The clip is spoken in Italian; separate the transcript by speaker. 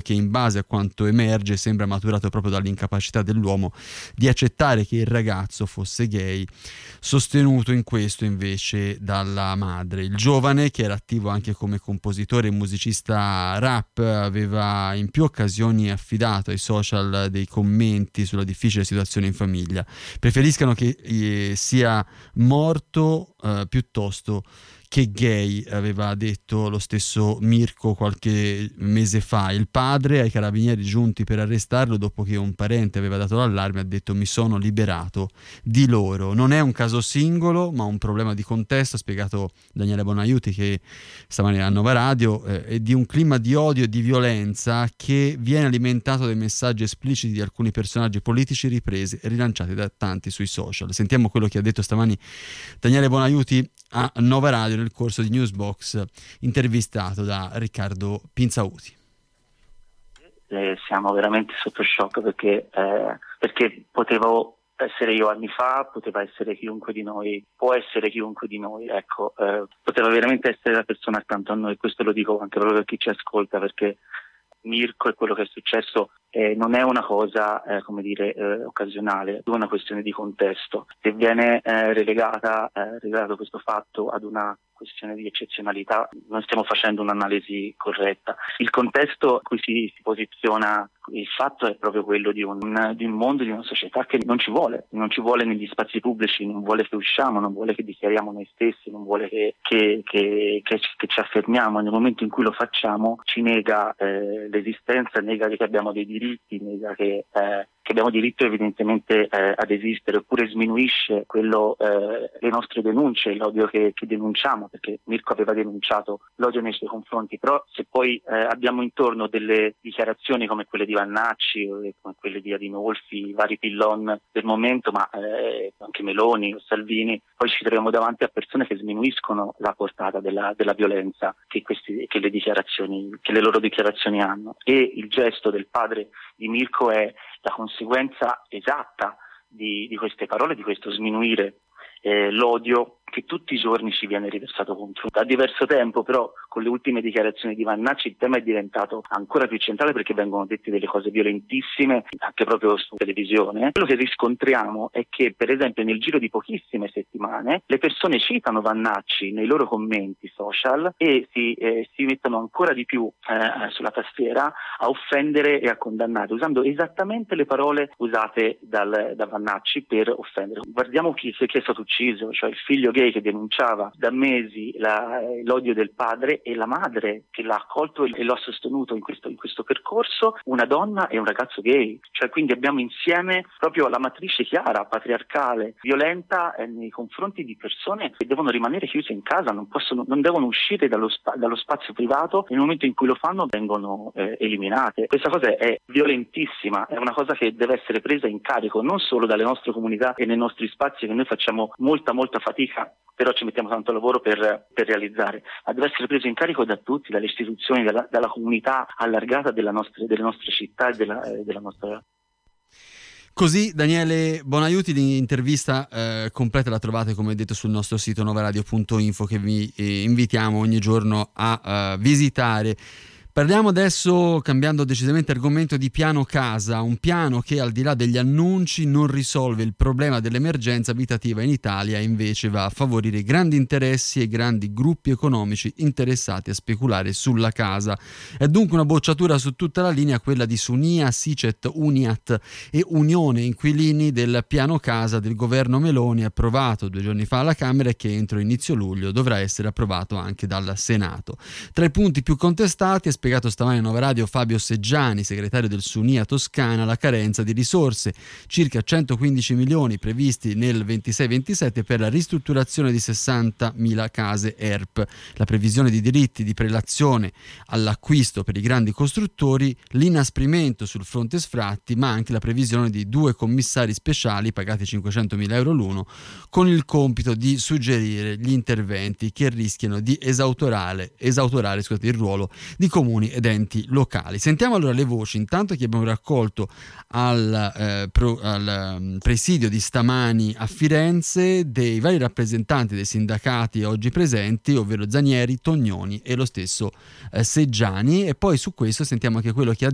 Speaker 1: che in base a quanto emerge sembra maturato proprio dall'incapacità dell'uomo di accettare che il ragazzo fosse gay, sostenuto in questo invece dalla madre. Il giovane, che era attivo anche come compositore e musicista rap, aveva in più occasioni affidato ai social dei commenti sulla difficile situazione in famiglia. Preferiscano che sia morto piuttosto che gay, aveva detto lo stesso Mirko qualche mese fa. Il padre, ai carabinieri giunti per arrestarlo dopo che un parente aveva dato l'allarme, ha detto: mi sono liberato di loro. Non è un caso singolo, ma un problema di contesto, ha spiegato Daniele Bonaiuti, che stamani a Nova Radio, e di un clima di odio e di violenza che viene alimentato dai messaggi espliciti di alcuni personaggi politici ripresi e rilanciati da tanti sui social. Sentiamo quello che ha detto stamani Daniele Bonaiuti a Nova Radio nel corso di Newsbox, intervistato da Riccardo Pinzauti.
Speaker 2: Siamo veramente sotto shock perché potevo essere io anni fa, poteva essere chiunque di noi, può essere chiunque di noi, ecco, poteva veramente essere la persona accanto a noi. Questo lo dico anche proprio per chi ci ascolta, perché Mirko e quello che è successo non è una cosa occasionale, è una questione di contesto. Se viene relegato questo fatto ad una questione di eccezionalità, non stiamo facendo un'analisi corretta. Il contesto a cui si posiziona il fatto è proprio quello di un mondo, di una società che non ci vuole negli spazi pubblici, non vuole che usciamo, non vuole che dichiariamo noi stessi, non vuole che ci affermiamo. Nel momento in cui lo facciamo ci nega l'esistenza, nega che abbiamo dei diritti, nega che abbiamo diritto evidentemente ad esistere, oppure sminuisce le nostre denunce, l'odio che denunciamo, perché Mirko aveva denunciato l'odio nei suoi confronti. Però se poi abbiamo intorno delle dichiarazioni come quelle di Vannacci o come quelle di Adinolfi, i vari pillon del momento, ma anche Meloni o Salvini, poi ci troviamo davanti a persone che sminuiscono la portata della violenza che le loro dichiarazioni hanno. E il gesto del padre di Mirko è la conseguenza esatta di queste parole, di questo sminuire l'odio che tutti i giorni ci viene riversato contro. Da diverso tempo, però, con le ultime dichiarazioni di Vannacci il tema è diventato ancora più centrale, perché vengono dette delle cose violentissime anche proprio su televisione. Quello che riscontriamo è che, per esempio, nel giro di pochissime settimane le persone citano Vannacci nei loro commenti social e si mettono ancora di più sulla tastiera a offendere e a condannare, usando esattamente le parole usate da Vannacci per offendere. Guardiamo chi è stato ucciso, cioè il figlio gay che denunciava da mesi l'odio del padre, e la madre che l'ha accolto e lo ha sostenuto in questo percorso, una donna e un ragazzo gay. Cioè, quindi abbiamo insieme proprio la matrice chiara, patriarcale, violenta nei confronti di persone che devono rimanere chiuse in casa, non devono uscire dallo spazio privato, e nel momento in cui lo fanno vengono eliminate. Questa cosa è violentissima, è una cosa che deve essere presa in carico non solo dalle nostre comunità e nei nostri spazi, che noi facciamo molta fatica, però ci mettiamo tanto lavoro per realizzare, ma deve essere preso in carico da tutti, dalle istituzioni, dalla comunità allargata delle nostre città e della nostra.
Speaker 1: Così Daniele Bonaiuti. L'intervista completa la trovate, come detto, sul nostro sito novaradio.info, che vi invitiamo ogni giorno a visitare. Parliamo adesso, cambiando decisamente argomento, di piano casa, un piano che al di là degli annunci non risolve il problema dell'emergenza abitativa in Italia, invece va a favorire grandi interessi e grandi gruppi economici interessati a speculare sulla casa. È dunque una bocciatura su tutta la linea quella di Sunia, Sicet, Uniat e Unione Inquilini del piano casa del governo Meloni, approvato 2 giorni fa alla Camera e che entro inizio luglio dovrà essere approvato anche dal Senato. Tra i punti più contestati, spiegato stamani a Nova Radio Fabio Seggiani, segretario del Sunia Toscana, la carenza di risorse, circa 115 milioni previsti nel 26-27 per la ristrutturazione di 60.000 case ERP, la previsione di diritti di prelazione all'acquisto per i grandi costruttori, l'inasprimento sul fronte sfratti, ma anche la previsione di 2 commissari speciali pagati 500.000 euro l'uno, con il compito di suggerire gli interventi che rischiano di esautorare il ruolo di comuni ed enti locali. Sentiamo allora le voci, intanto, che abbiamo raccolto al presidio di stamani a Firenze, dei vari rappresentanti dei sindacati oggi presenti, ovvero Zanieri, Tognoni e lo stesso Seggiani, e poi su questo sentiamo anche quello che ha